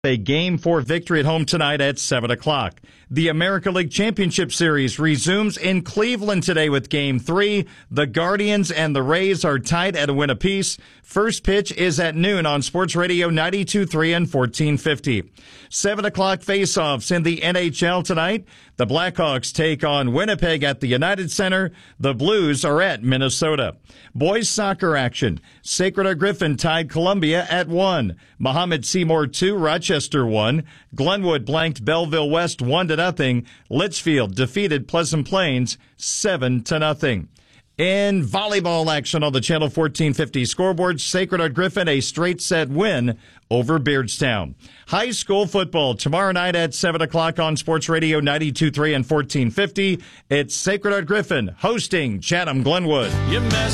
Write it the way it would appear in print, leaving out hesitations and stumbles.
A Game 4 victory at home tonight at 7 o'clock. The America League Championship Series resumes in Cleveland today with Game 3. The Guardians and the Rays are tied at a win apiece. First pitch is at noon on Sports Radio 92.3 and 1450. 7 o'clock face-offs in the NHL tonight. The Blackhawks take on Winnipeg at the United Center. The Blues are at Minnesota. Boys soccer action. Sacred Heart Griffin tied Columbia at 1. Mohammed Seymour 2, Rochester 1. Glenwood blanked Belleville West 1-0. Litchfield defeated Pleasant Plains 7-0. In volleyball action on the Channel 1450 scoreboard, Sacred Heart Griffin a straight set win over Beardstown. High school football tomorrow night at 7 o'clock on Sports Radio 92.3 and 1450. It's Sacred Heart Griffin hosting Chatham Glenwood.